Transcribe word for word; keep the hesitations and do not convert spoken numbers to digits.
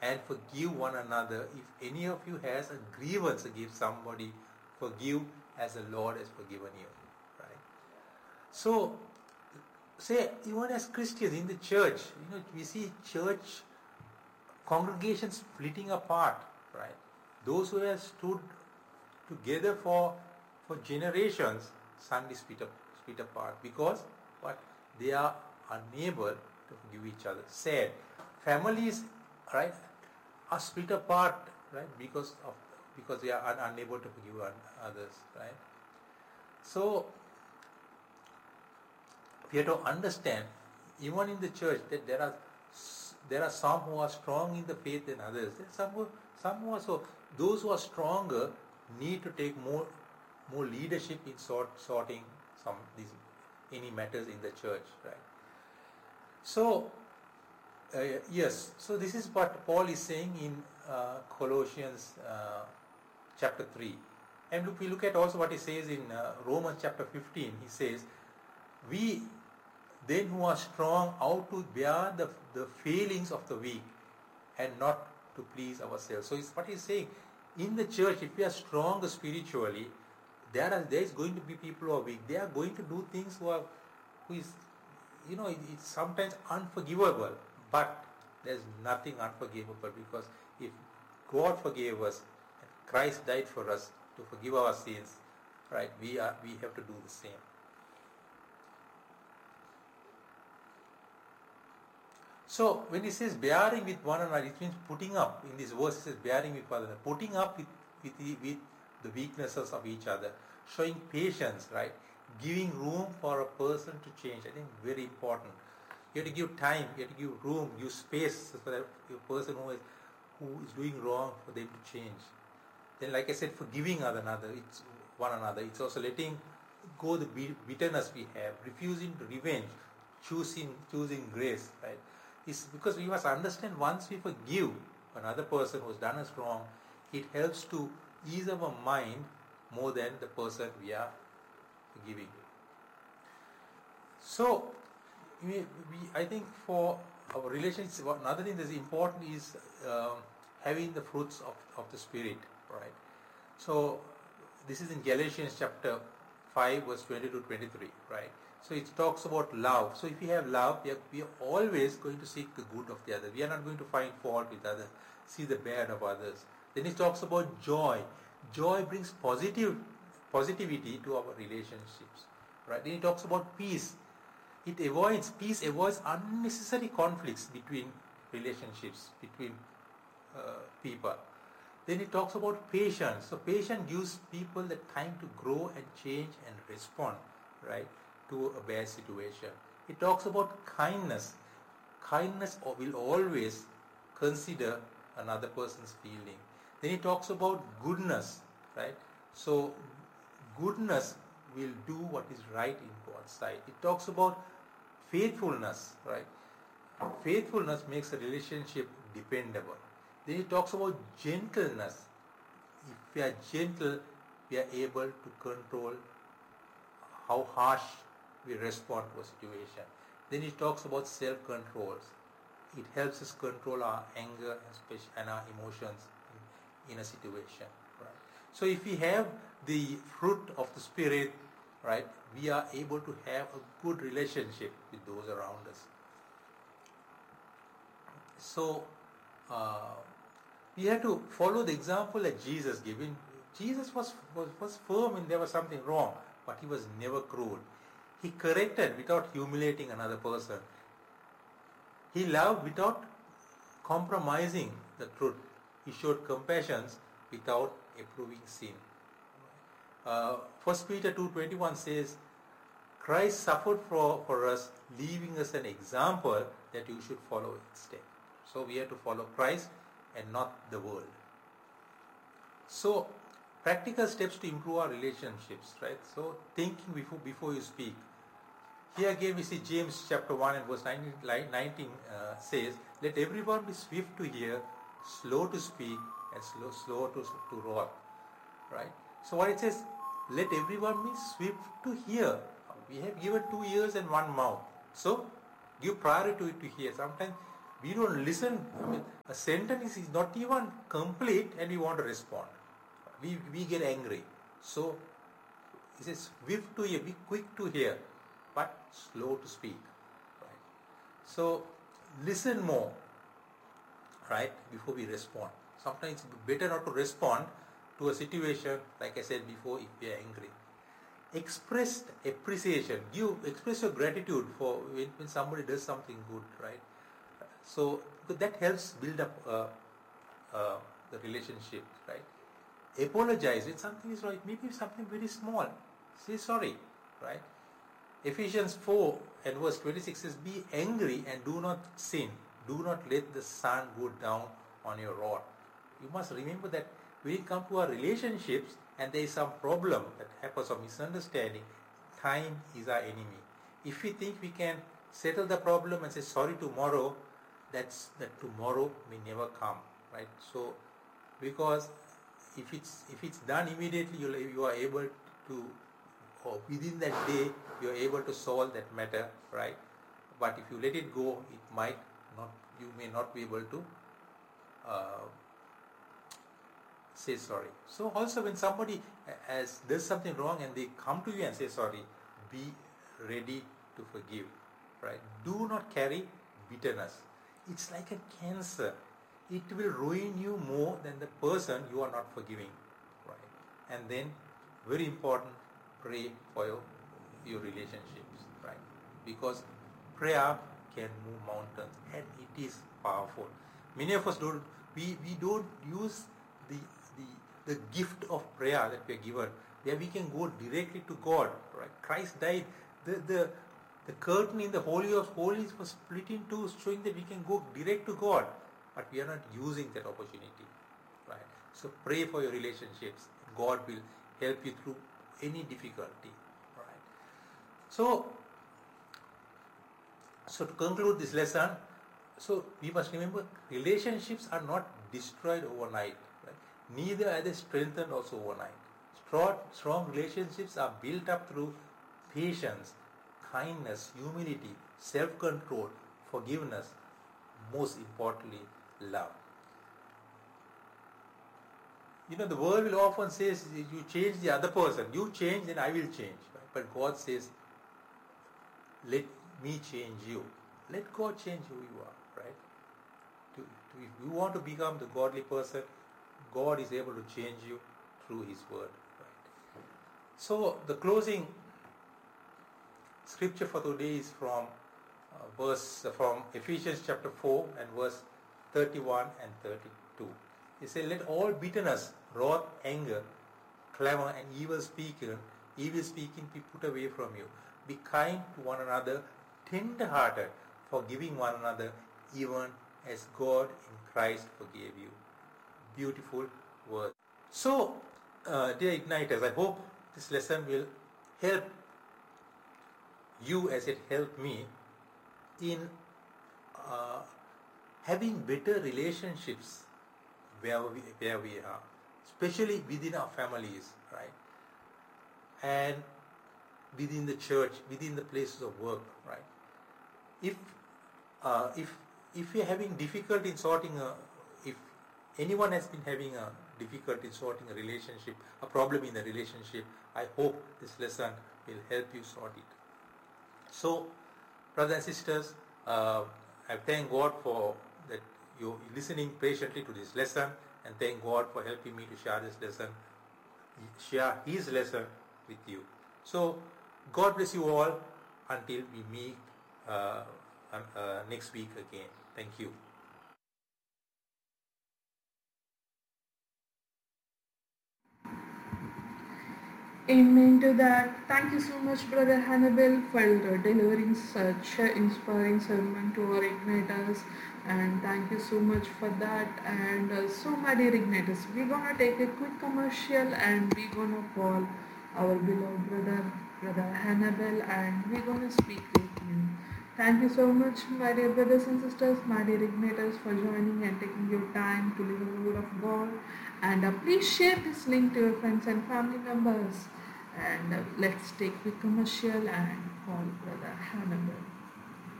and forgive one another. If any of you has a grievance against somebody, forgive as the Lord has forgiven you. Right? So, say even as Christians in the church, you know, we see church congregations splitting apart. Right? Those who have stood together for for generations, suddenly split up, split apart because what they are unable to forgive each other. Sad. Families, right, are split apart, right, because of because they are un- unable to forgive others, right. So we have to understand, even in the church, that there are there are some who are strong in the faith than others. There are some who some who are so those who are stronger need to take more more leadership in sort sorting some these any matters in the church, right. So uh, yes, so this is what Paul is saying in uh, Colossians uh, chapter three, and look, we look at also what he says in uh, Romans chapter fifteen. He says, we then who are strong ought to bear the, the failings of the weak and not to please ourselves. So it's what he's saying, in the church, if we are strong spiritually, there are there is going to be people who are weak. They are going to do things who are who is you know it, it's sometimes unforgivable, but there's nothing unforgivable, because if God forgave us and Christ died for us to forgive our sins, right, we are we have to do the same. So when he says bearing with one another, it means putting up. In this verse it says bearing with one another, putting up with with the, with the weaknesses of each other, showing patience, right, giving room for a person to change. I think very important. You have to give time, you have to give room, give space for that a person who is who is doing wrong, for them to change. Then, like I said, forgiving one another, it's one another. It's also letting go the bitterness we have, refusing revenge, choosing choosing grace, right. It's because we must understand, once we forgive another person who has done us wrong, it helps to ease our mind more than the person we are forgiving. So, we, we, I think for our relations, another thing that is important is uh, having the fruits of, of the Spirit, right? So, this is in Galatians chapter five, verse twenty to twenty-three, right? So it talks about love. So if we have love, we are, we are always going to seek the good of the other. We are not going to find fault with others, see the bad of others. Then it talks about joy. Joy brings positive positivity to our relationships, right? Then it talks about peace. It avoids peace avoids unnecessary conflicts between relationships, between uh, people. Then it talks about patience. So patience gives people the time to grow and change and respond, right, to a bad situation. It talks about kindness. Kindness will always consider another person's feeling. Then it talks about goodness, right? So goodness will do what is right in God's sight. It talks about faithfulness, right? Faithfulness makes a relationship dependable. Then it talks about gentleness. If we are gentle, we are able to control how harsh we respond to a situation. Then it talks about self-controls. It helps us control our anger and our emotions in, in a situation. Right? So if we have the fruit of the Spirit, right, we are able to have a good relationship with those around us. So uh, we have to follow the example that Jesus gave. Jesus was, was, was firm when there was something wrong, but he was never cruel. He corrected without humiliating another person. He loved without compromising the truth. He showed compassion without approving sin. Uh, First Peter two twenty-one says, Christ suffered for, for us, leaving us an example that you should follow instead. So we have to follow Christ and not the world. So practical steps to improve our relationships, right? So thinking before before you speak. Here again we see James chapter one and verse nineteen uh, says, let everyone be swift to hear, slow to speak, and slow slow to, to wrath. Right? So what it says, let everyone be swift to hear. We have given two ears and one mouth. So give priority to it to hear. Sometimes We don't listen. I mean, a sentence is not even complete and we want to respond. We, we get angry. So, it says swift to hear, be quick to hear, but slow to speak. Right? So, listen more, right, before we respond. Sometimes it's better not to respond to a situation, like I said before, if we are angry. Express appreciation. You express your gratitude for when, when somebody does something good, right? So that helps build up uh, uh, the relationship, right? Apologize when something is right, maybe something very small. Say sorry, right? Ephesians four and verse twenty-six says, be angry and do not sin. Do not let the sun go down on your wrath. You must remember that when it comes to our relationships and there is some problem that happens or misunderstanding, time is our enemy. If we think we can settle the problem and say sorry tomorrow, that's that tomorrow may never come, right? So, because if it's if it's done immediately, you you are able to, or within that day, you are able to solve that matter, right? But if you let it go, it might not. You may not be able to uh, say sorry. So also when somebody has does something wrong and they come to you and say sorry, be ready to forgive, right? Do not carry bitterness. It's like a cancer. It will ruin you more than the person you are not forgiving, right? And then, very important, pray for your, your relationships, right? Because prayer can move mountains and it is powerful. Many of us don't, we, we don't use the, the, the gift of prayer that we are given, where we can go directly to God, right? Christ died. The, the, the curtain in the Holy of Holies was split in two, showing that we can go direct to God, but we are not using that opportunity, right? So pray for your relationships. God will help you through any difficulty, right? So, so to conclude this lesson, so we must remember relationships are not destroyed overnight, right? Neither are they strengthened also overnight. Strong, strong relationships are built up through patience, kindness, humility, self-control, forgiveness, most importantly, love. You know, the world will often say, you change the other person, you change, then I will change. Right? But God says, let me change you. Let God change who you are, right? To, to, if you want to become the godly person, God is able to change you through His word. Right? So, the closing scripture for today is from uh, verse uh, from Ephesians chapter four and verse thirty-one and thirty-two. It says, let all bitterness, wrath, anger, clamor and evil speaking, evil speaking be put away from you. Be kind to one another, tender-hearted, forgiving one another, even as God in Christ forgave you. Beautiful word. So, uh, dear Igniters, I hope this lesson will help you as it helped me in uh, having better relationships where we, where we are, especially within our families, right? And within the church, within the places of work, right? If uh, if if we are having difficulty in sorting a, if anyone has been having a difficulty in sorting a relationship, a problem in the relationship, I hope this lesson will help you sort it. So, brothers and sisters, uh, I thank God for that you listening patiently to this lesson, and thank God for helping me to share this lesson, share His lesson with you. So, God bless you all until we meet uh, uh, next week again. Thank you. Amen to that. Thank you so much, Brother Hannibal, for delivering such an inspiring sermon to our igniters. And thank you so much for that. And uh, so, my dear igniters, we're gonna take a quick commercial and we're gonna call our beloved brother, Brother Hannibal, and we're gonna speak with him. Thank you so much, my dear brothers and sisters, my dear igniters, for joining and taking your time to listen to the word of God. And uh, please share this link to your friends and family members. And uh, let's take the commercial and call Brother Hannibal.